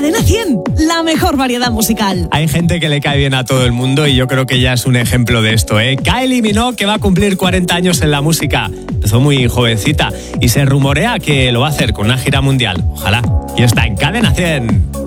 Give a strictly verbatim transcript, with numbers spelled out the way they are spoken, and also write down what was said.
Cadena cien, la mejor variedad musical. Hay gente que le cae bien a todo el mundo y yo creo que ella es un ejemplo de esto, ¿eh? Kylie Minogue, que va a cumplir cuarenta años en la música. Empezó muy jovencita y se rumorea que lo va a hacer con una gira mundial. Ojalá. Y está en Cadena cien.